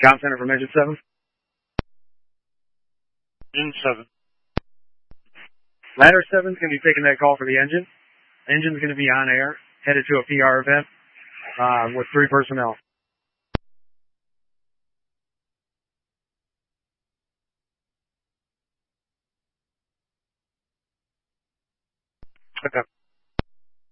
Comm Center from Engine 7. Engine 7. Ladder 7's going to be taking that call for the engine. Engine's going to be on air, headed to a PR event with 3 personnel. Okay.